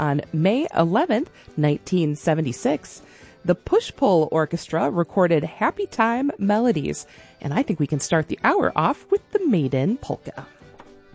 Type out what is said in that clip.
on May 11th, 1976. The Push-Pull Orchestra recorded Happy Time Melodies, and I think we can start the hour off with the Maiden Polka.